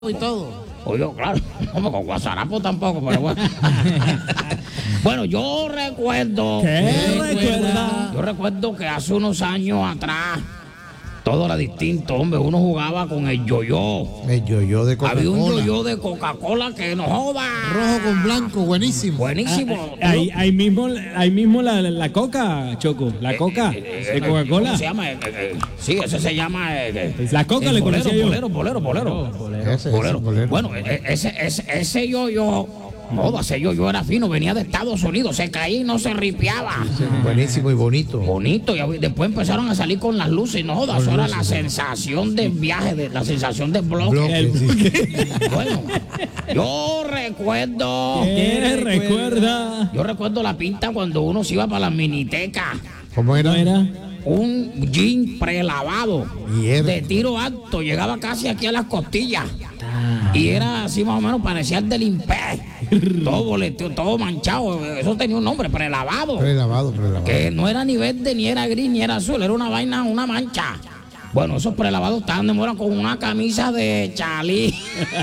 y todo. Oye, claro, no, con guasarapo tampoco, pero bueno. Bueno, yo recuerdo. ¿Qué recuerda? Yo recuerdo que hace unos años atrás todo era distinto, hombre. Uno jugaba con el yoyo. El yoyo de Coca-Cola. Había un yoyo de Coca-Cola que no joda. Rojo con blanco, buenísimo. Buenísimo. Ahí mismo la coca, Choco. La coca de Coca-Cola. ¿Cómo se llama? Sí, ese se llama. La coca le conocía yo. Bolero. Ese bolero. Bueno, ese yoyo. Joda, ese yoyo era fino, venía de Estados Unidos, se caía y no se ripiaba. Buenísimo y bonito. Bonito, y después empezaron a salir con las luces, no joda, eso era la sensación del viaje, la sensación del bloque. Bueno, yo recuerdo. ¿Qué recuerda? Yo recuerdo la pinta cuando uno se iba para las minitecas. ¿Cómo era? ¿No era? Un jean prelavado Mierda. de tiro alto, llegaba casi aquí a las costillas. Y era así más o menos, parecía el del Imper. Todo boleteado, todo manchado. Eso tenía un nombre, prelavado. Prelavado. Que no era ni verde, ni era gris, ni era azul. Era una vaina, una mancha. Bueno, esos prelavados estaban de moda con una camisa de chalí.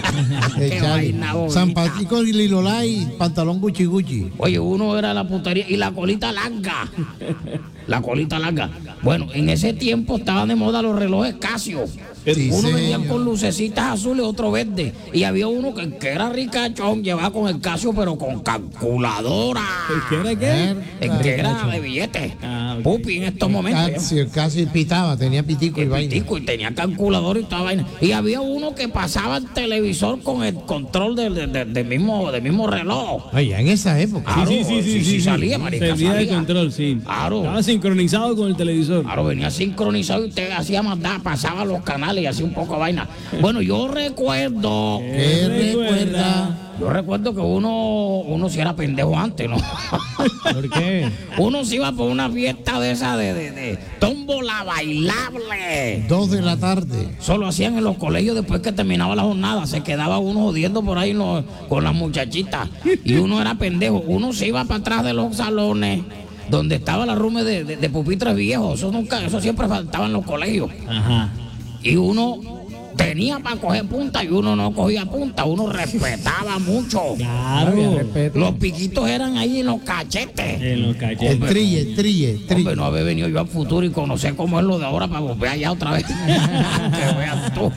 Qué vaina bonita. San Patricio y Lilolay, pantalón Gucci. Oye, uno era la putería y la colita larga. La colita larga. Bueno, en ese tiempo estaban de moda los relojes Casio. Sí, Uno venía señor. con lucecitas azules, otro verde. Y había uno que era ricachón, llevaba con el Casio, pero con calculadora. ¿Qué era qué? El que era de billetes. Ah, ok. Pupi en estos momentos. Casi pitaba, tenía pitico y El vaina. pitico, y tenía calculadora y toda vaina. Y había uno que pasaba el televisor con el control del mismo reloj. Ay, ya en esa época. Claro, sí, salía, marica, Servía de salía. control, sí. Claro. Estaba sincronizado con el televisor. Claro, venía sincronizado y usted hacía mandar, pasaba los canales y hacía un poco de vaina. Bueno, yo recuerdo. ¿Qué recuerda? Yo recuerdo que uno sí era pendejo antes, ¿no? ¿Por qué? Uno se iba por una fiesta de esa de tómbola bailable. 2 de la tarde. Solo hacían en los colegios después que terminaba la jornada. Se quedaba uno jodiendo por ahí con las muchachitas. Y uno era pendejo. Uno se iba para atrás de los salones donde estaba la rume de pupitres viejos. Eso siempre faltaba en los colegios. Ajá. Y uno tenía para coger punta y uno no cogía punta. Uno respetaba mucho. Claro. Los piquitos eran ahí en los cachetes. En los El cachetes. trille. Hombre, no haber venido yo al futuro y conocer cómo es lo de ahora para volver allá otra vez. Que veas tú.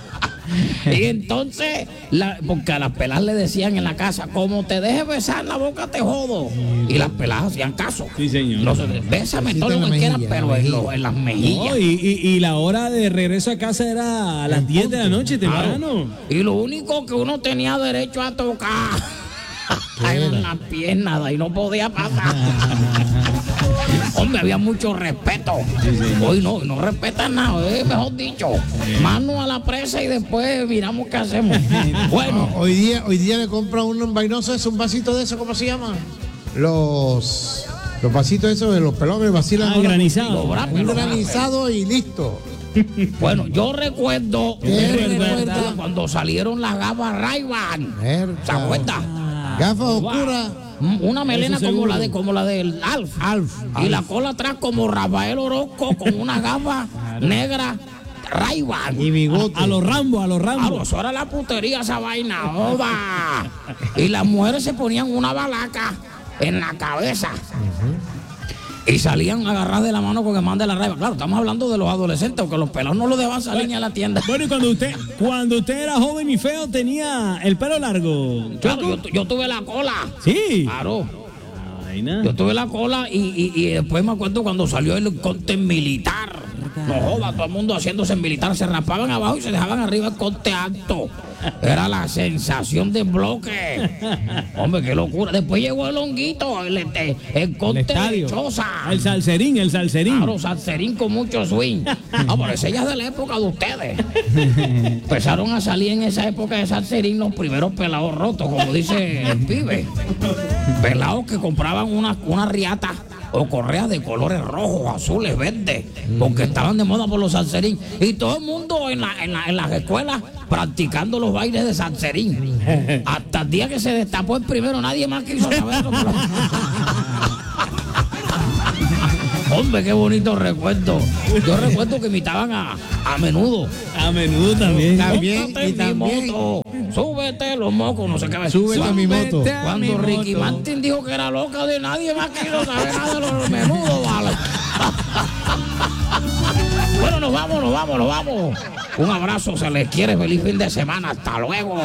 Y entonces, porque a las pelas le decían en la casa, como te dejes besar la boca te jodo. Y las pelas hacían caso. Sí, señor. No sé, bésame todo en lo la que quieras, mejilla, pero en la en las mejillas. No, y la hora de regreso a casa era a las 10 de la noche, temprano. Y lo único que uno tenía derecho a tocar eran las piernas y no podía pasar. Hombre, había mucho respeto. Hoy no respetan nada, mejor dicho. Mano a la presa y después miramos qué hacemos. Bueno, Hoy día le compra un vainoso, es un vasito de eso, ¿cómo se llama? Los vasitos esos de los pelones vacilan. Ah, granizado. Un granizado y listo. bueno, yo recuerdo ¿Qué recuerda? cuando salieron las gafas Ray-Ban. ¿Se acuerda? Gafas oscuras. Una melena Eso como seguro. la del Alf. Y la cola atrás como Rafael Orozco con una gafa negra Ray-Ban. Y bigote. A los Rambo. Eso era la putería esa vaina, ¡oba! Y las mujeres se ponían una balaca en la cabeza. Y salían agarradas de la mano con el man de la raiva. Claro, estamos hablando de los adolescentes, porque los pelados no los dejaban salir ni a la tienda. Bueno, y cuando usted era joven y feo, tenía el pelo largo. Claro, yo tuve la cola. Sí. Claro, Vaina. yo tuve la cola y después me acuerdo cuando salió el corte militar. No joda, todo el mundo haciéndose militar. Se rapaban abajo y se dejaban arriba el corte alto. Era la sensación de bloque. Hombre, qué locura. Después llegó el honguito, el corte estadio. lechosa. El salserín. Claro, salserín con mucho swing. Ah, pero esa ya es de la época de ustedes. Empezaron a salir en esa época de salserín los primeros pelados rotos, como dice el pibe. Pelados que compraban una riata o correas de colores rojos, azules, verdes, porque estaban de moda por los salserín. Y todo el mundo en las escuelas practicando los bailes de salserín. Hasta el día que se destapó el primero, nadie más quiso saber eso. Hombre, qué bonito recuerdo. Yo recuerdo que imitaban a Menudo. A Menudo también. También, Móntate y en mi también. moto, súbete los mocos, no sé qué. Súbete a mi moto. Cuando Ricky Martin dijo que era loca de nadie más que no sabe nada de los Menudos, vale. Bueno, nos vamos. Un abrazo, se les quiere, feliz fin de semana. Hasta luego.